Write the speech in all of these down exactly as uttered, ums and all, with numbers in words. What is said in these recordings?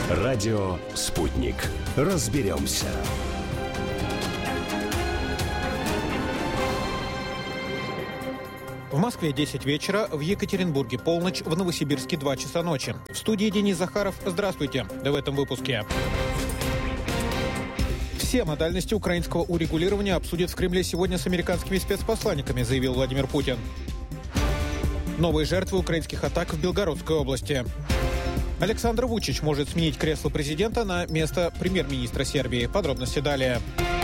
Радио «Спутник». Разберемся. В Москве десять вечера, в Екатеринбурге полночь, в Новосибирске два часа ночи. В студии Денис Захаров. Здравствуйте. Да в этом выпуске. Все модальности украинского урегулирования обсудят в Кремле сегодня с американскими спецпосланниками, заявил Владимир Путин. Новые жертвы украинских атак в Белгородской области. Александр Вучич может сменить кресло президента на место премьер-министра Сербии. Подробности далее.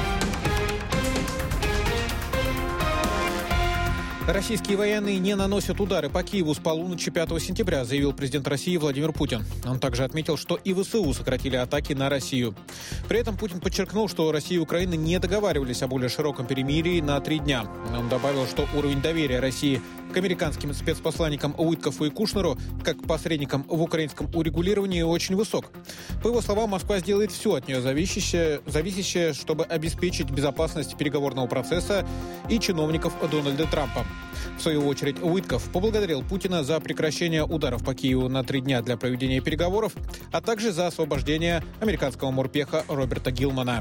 Российские военные не наносят удары по Киеву с полуночи пятого сентября, заявил президент России Владимир Путин. Он также отметил, что и ВСУ сократили атаки на Россию. При этом Путин подчеркнул, что Россия и Украина не договаривались о более широком перемирии на три дня. Он добавил, что уровень доверия России к американским спецпосланникам Уиткофу и Кушнеру, как к посредникам в украинском урегулировании, очень высок. По его словам, Москва сделает все от нее зависящее, зависящее, чтобы обеспечить безопасность переговорного процесса и чиновников Дональда Трампа. В свою очередь, Уиткоф поблагодарил Путина за прекращение ударов по Киеву на три дня для проведения переговоров, а также за освобождение американского морпеха Роберта Гилмана.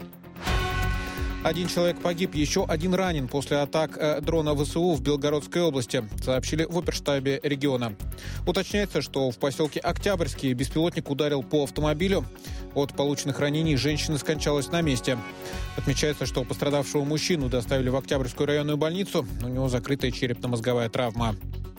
Один человек погиб, еще один ранен после атак э, дрона ВСУ в Белгородской области, сообщили в оперштабе региона. Уточняется, что в поселке Октябрьский беспилотник ударил по автомобилю. От полученных ранений женщина скончалась на месте. Отмечается, что пострадавшего мужчину доставили в Октябрьскую районную больницу. У него закрытая черепно-мозговая травма.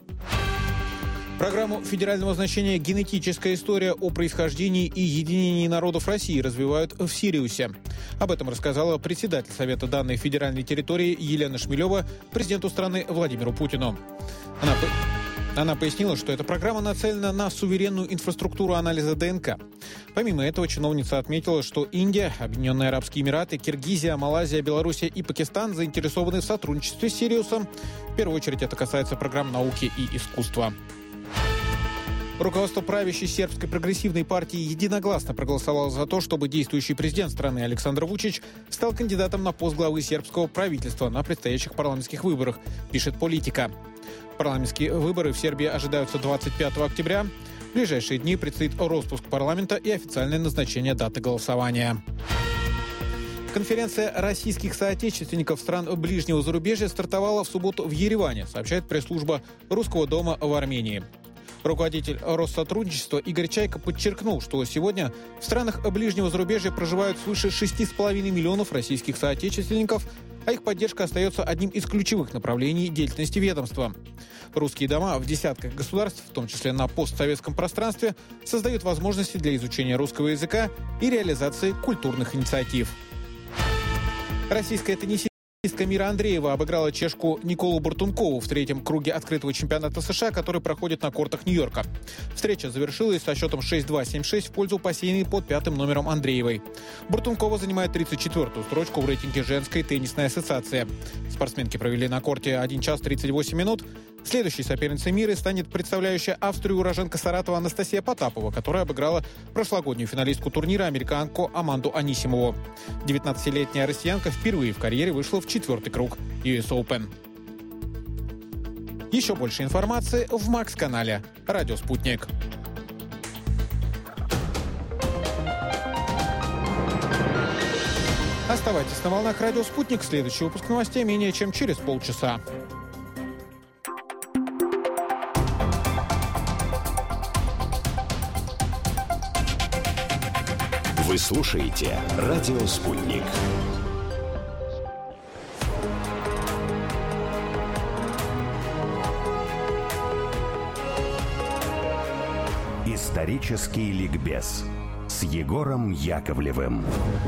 Программу федерального значения «Генетическая история о происхождении и единении народов России» развивают в Сириусе. Об этом рассказала председатель Совета данной федеральной территории Елена Шмелева президенту страны Владимиру Путину. Она, по... Она пояснила, что эта программа нацелена на суверенную инфраструктуру анализа ДНК. Помимо этого, чиновница отметила, что Индия, Объединенные Арабские Эмираты, Киргизия, Малайзия, Белоруссия и Пакистан заинтересованы в сотрудничестве с Сириусом. В первую очередь это касается программ науки и искусства. Руководство правящей сербской прогрессивной партии единогласно проголосовало за то, чтобы действующий президент страны Александр Вучич стал кандидатом на пост главы сербского правительства на предстоящих парламентских выборах, пишет «Политика». Парламентские выборы в Сербии ожидаются двадцать пятого октября. В ближайшие дни предстоит распуск парламента и официальное назначение даты голосования. Конференция российских соотечественников стран ближнего зарубежья стартовала в субботу в Ереване, сообщает пресс-служба Русского дома в Армении. Руководитель Россотрудничества Игорь Чайка подчеркнул, что сегодня в странах ближнего зарубежья проживают свыше шести с половиной миллионов российских соотечественников, а их поддержка остается одним из ключевых направлений деятельности ведомства. Русские дома в десятках государств, в том числе на постсоветском пространстве, создают возможности для изучения русского языка и реализации культурных инициатив. Российская теннисистка Мира Андреева обыграла чешку Николу Бартункову в третьем круге открытого чемпионата США, который проходит на кортах Нью-Йорка. Встреча завершилась со счетом шесть-два, семь-шесть в пользу посеянной под пятым номером Андреевой. Бартункова занимает тридцать четвёртую строчку в рейтинге женской теннисной ассоциации. Спортсменки провели на корте один час тридцать восемь минут. Следующей соперницей мира станет представляющая Австрию уроженка Саратова Анастасия Потапова, которая обыграла прошлогоднюю финалистку турнира, американку Аманду Анисимову. девятнадцатилетняя россиянка впервые в карьере вышла в четвертый круг ю эс Open. Еще больше информации в Макс-канале «Радио Спутник». Оставайтесь на волнах «Радио Спутник». Следующий выпуск новостей менее чем через полчаса. Вы слушаете «Радио Спутник». Исторический ликбез с Егором Яковлевым.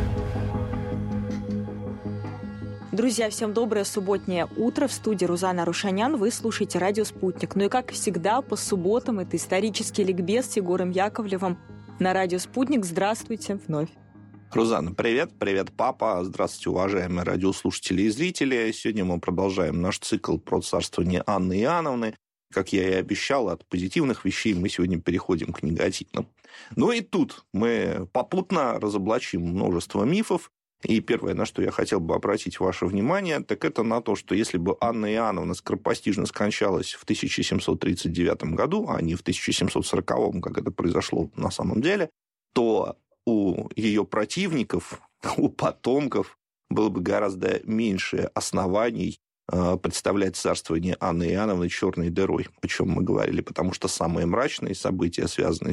Друзья, всем доброе субботнее утро. В студии Рузана Рушанян. Вы слушаете «Радио Спутник». Ну и, как всегда, по субботам это исторический ликбез с Егором Яковлевым на «Радио Спутник». Здравствуйте вновь. Рузана, привет. Привет, папа. Здравствуйте, уважаемые радиослушатели и зрители. Сегодня мы продолжаем наш цикл про царствование Анны Иоанновны. Как я и обещал, от позитивных вещей мы сегодня переходим к негативным. Ну и тут мы попутно разоблачим множество мифов. И первое, на что я хотел бы обратить ваше внимание, так это на то, что если бы Анна Иоанновна скоропостижно скончалась в тысяча семьсот тридцать девятом году, а не в тысяча семьсот сороковом, как это произошло на самом деле, то у ее противников, у потомков было бы гораздо меньше оснований представлять царствование Анны Иоанновны черной дырой, о чем мы говорили, потому что самые мрачные события, связанные